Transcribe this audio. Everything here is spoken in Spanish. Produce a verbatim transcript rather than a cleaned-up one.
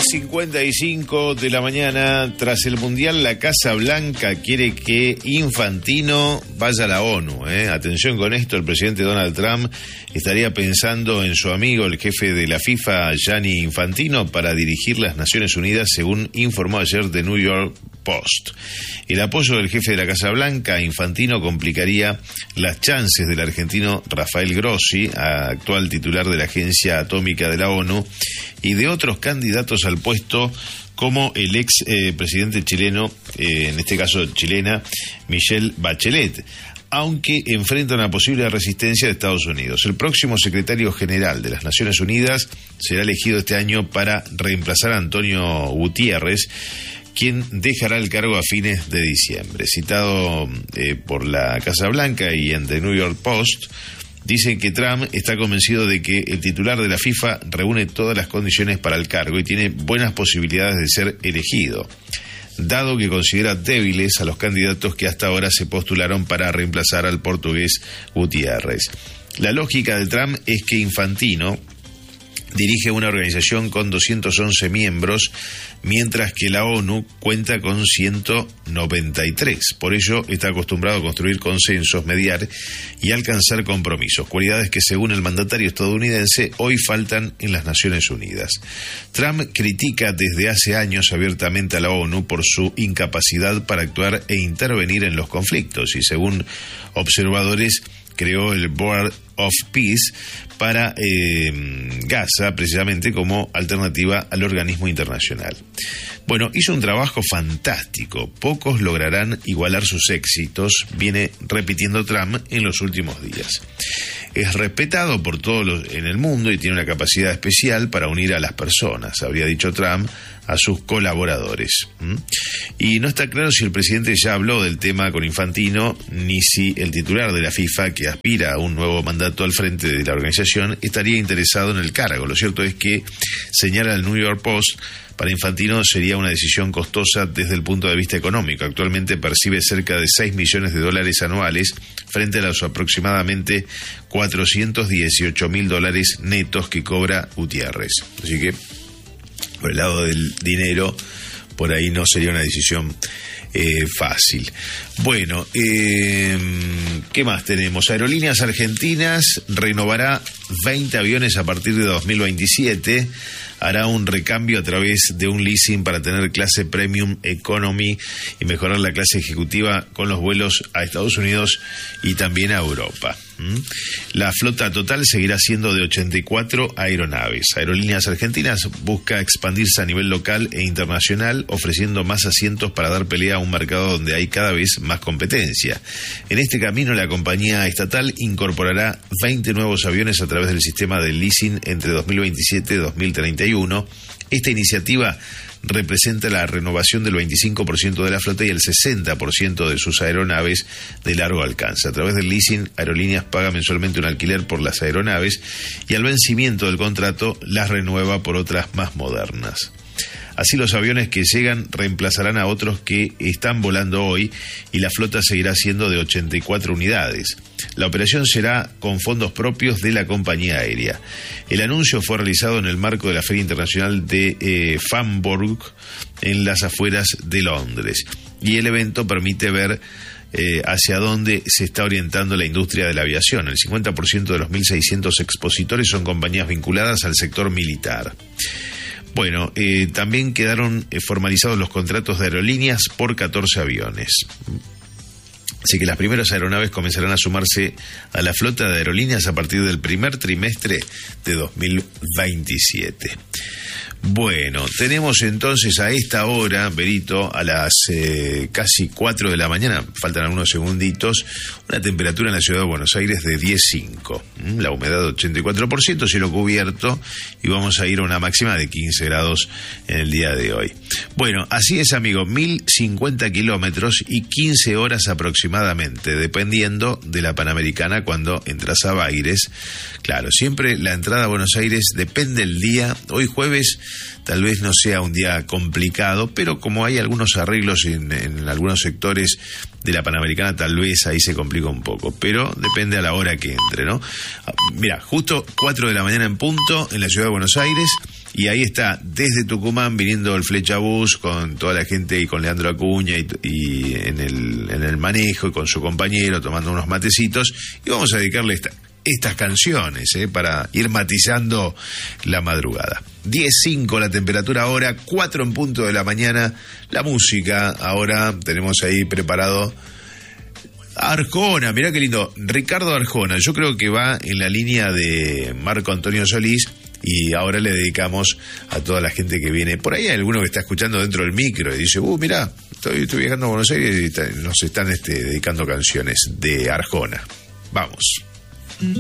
diez cincuenta y cinco de la mañana. Tras el Mundial, la Casa Blanca quiere que Infantino vaya a la ONU. ¿eh? Atención con esto, el presidente Donald Trump estaría pensando en su amigo, el jefe de la FIFA, Gianni Infantino, para dirigir las Naciones Unidas, según informó ayer The New York Post. El apoyo del jefe de la Casa Blanca a Infantino complicaría las chances del argentino Rafael Grossi, actual titular de la Agencia Atómica de la ONU, y de otros candidatos al puesto como el ex eh, presidente chileno, eh, en este caso chilena, Michelle Bachelet, aunque enfrenta una posible resistencia de Estados Unidos. El próximo secretario general de las Naciones Unidas será elegido este año para reemplazar a Antonio Gutiérrez, quien dejará el cargo a fines de diciembre. Citado eh, por la Casa Blanca y en The New York Post, dicen que Trump está convencido de que el titular de la FIFA reúne todas las condiciones para el cargo y tiene buenas posibilidades de ser elegido, dado que considera débiles a los candidatos que hasta ahora se postularon para reemplazar al portugués Gutiérrez. La lógica de Trump es que Infantino dirige una organización con doscientos once miembros, mientras que la ONU cuenta con ciento noventa y tres. Por ello, está acostumbrado a construir consensos, mediar y alcanzar compromisos, cualidades que, según el mandatario estadounidense, hoy faltan en las Naciones Unidas. Trump critica desde hace años abiertamente a la ONU por su incapacidad para actuar e intervenir en los conflictos y, según observadores, creó el Board of Peace para eh, Gaza, precisamente como alternativa al organismo internacional. Bueno, hizo un trabajo fantástico. Pocos lograrán igualar sus éxitos, viene repitiendo Trump en los últimos días. Es respetado por todos los en el mundo y tiene una capacidad especial para unir a las personas, habría dicho Trump a sus colaboradores. ¿Mm? Y no está claro si el presidente ya habló del tema con Infantino, ni si el titular de la FIFA, que aspira a un nuevo mandato al frente de la organización, estaría interesado en el cargo. Lo cierto es que, señala el New York Post, para Infantino sería una decisión costosa desde el punto de vista económico. Actualmente percibe cerca de seis millones de dólares anuales frente a los aproximadamente cuatrocientos dieciocho mil dólares netos que cobra Gutiérrez. Así que, por el lado del dinero, por ahí no sería una decisión eh, fácil. Bueno, eh, ¿qué más tenemos? Aerolíneas Argentinas renovará veinte aviones a partir de dos mil veintisiete. Hará un recambio a través de un leasing para tener clase Premium Economy y mejorar la clase ejecutiva con los vuelos a Estados Unidos y también a Europa. ¿Mm? La flota total seguirá siendo de ochenta y cuatro aeronaves. Aerolíneas Argentinas busca expandirse a nivel local e internacional, ofreciendo más asientos para dar pelea a un mercado donde hay cada vez más competencia. En este camino, la compañía estatal incorporará veinte nuevos aviones a través del sistema de leasing entre dos mil veintisiete y dos mil treinta y uno. Esta iniciativa representa la renovación del veinticinco por ciento de la flota y el sesenta por ciento de sus aeronaves de largo alcance. A través del leasing, Aerolíneas paga mensualmente un alquiler por las aeronaves y al vencimiento del contrato las renueva por otras más modernas. Así, los aviones que llegan reemplazarán a otros que están volando hoy y la flota seguirá siendo de ochenta y cuatro unidades. La operación será con fondos propios de la compañía aérea. El anuncio fue realizado en el marco de la Feria Internacional de eh, Farnborough, en las afueras de Londres, y el evento permite ver Eh, hacia dónde se está orientando la industria de la aviación. El cincuenta por ciento de los mil seiscientos expositores son compañías vinculadas al sector militar. Bueno, eh, también quedaron eh, formalizados los contratos de aerolíneas por catorce aviones. Así que las primeras aeronaves comenzarán a sumarse a la flota de aerolíneas a partir del primer trimestre de dos mil veintisiete. Bueno, tenemos entonces a esta hora, Berito, a las eh, casi cuatro de la mañana, faltan algunos segunditos, una temperatura en la ciudad de Buenos Aires de diez coma cinco, la humedad ochenta y cuatro por ciento, cielo cubierto, y vamos a ir a una máxima de quince grados en el día de hoy. Bueno, así es, amigo, mil cincuenta kilómetros y quince horas aproximadamente, dependiendo de la Panamericana cuando entras a Baires. Claro, siempre la entrada a Buenos Aires depende del día. Hoy jueves tal vez no sea un día complicado, pero como hay algunos arreglos en, en algunos sectores de la Panamericana, tal vez ahí se complica un poco, pero depende a la hora que entre, ¿no? Mira, justo cuatro de la mañana en punto en la ciudad de Buenos Aires, Y ahí está, desde Tucumán, viniendo el Flechabús con toda la gente y con Leandro Acuña y, y en, el, en el manejo y con su compañero tomando unos matecitos. Y vamos a dedicarle esta, estas canciones eh, para ir matizando la madrugada. diez cinco la temperatura ahora, cuatro en punto de la mañana. La música, ahora tenemos ahí preparado Arjona, mirá qué lindo, Ricardo Arjona. Yo creo que va en la línea de Marco Antonio Solís. Y ahora le dedicamos a toda la gente que viene. Por ahí hay alguno que está escuchando dentro del micro y dice, uh, mirá, estoy, estoy viajando a Buenos Aires y nos están este, dedicando canciones de Arjona. Vamos.